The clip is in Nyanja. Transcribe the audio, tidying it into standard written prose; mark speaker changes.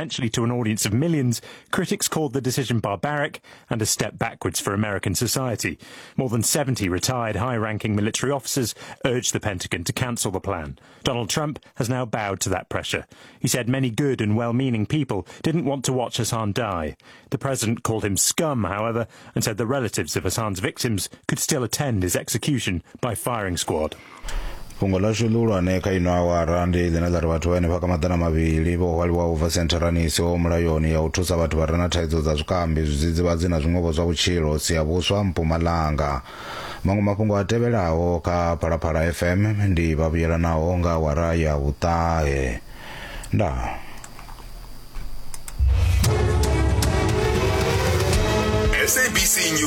Speaker 1: potentially to an audience of millions, critics called the decision barbaric and a step backwards for American society. More than 70 retired high-ranking military officers urged the Pentagon to cancel the plan. Donald Trump has now bowed to that pressure. He said many good and well-meaning people didn't want to watch Hassan die. The president called him scum, however, and said the relatives of Hassan's victims could still attend his execution by firing squad.
Speaker 2: Fungo la xilulwane kha ino awara ndi ḽine ḽa ri vhathu vhane vha kamaḓana mavhili vho hwaliwa ubva sentharani isiho mulayoni ya u thusa vhathu vha re na thaidzo dza zwikambi zwidzidzivhadzi na zwiṅwevho zwa vhutshilo sia vhuswa Mpumalanga. Maṅwe mafhungo a tevhelaho kha Phalaphala FM ndi vhavhuyelanaho nga awara ya vhuṱahe. Ndaa.
Speaker 3: SABC